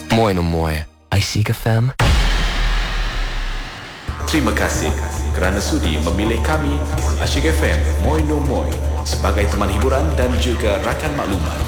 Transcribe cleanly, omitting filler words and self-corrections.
Moi no moi. Asyik FM. Terima kasih kerana sudi memilih kami Asyik FM Moi No Moi sebagai teman hiburan dan juga rakan maklumat.